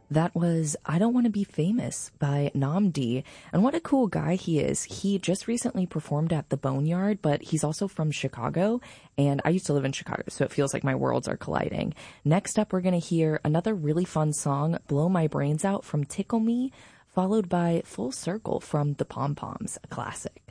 That was I Don't Want to Be Famous by Namdi. And what a cool guy he is. He just recently performed at the Boneyard, but he's also from Chicago. And I used to live in Chicago, so it feels like my worlds are colliding. Next up, we're going to hear another really fun song, Blow My Brains Out from Tickle Me, followed by Full Circle from the Pom Poms, a classic.